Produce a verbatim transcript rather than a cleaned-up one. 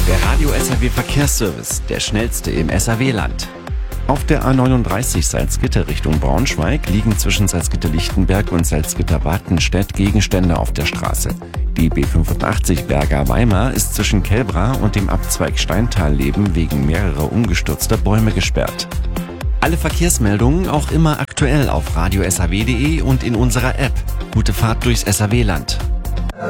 Der Radio S R W Verkehrsservice, der schnellste im S R W-Land. Auf der A neununddreißig Salzgitter Richtung Braunschweig liegen zwischen Salzgitter-Lichtenberg und Salzgitter-Wattenstedt Gegenstände auf der Straße. Die B fünfundachtzig Berga-Weimar ist zwischen Kelbra und dem Abzweig Steintalleben wegen mehrerer umgestürzter Bäume gesperrt. Alle Verkehrsmeldungen auch immer aktuell auf radio s r w punkt d e und in unserer App. Gute Fahrt durchs S R W-Land.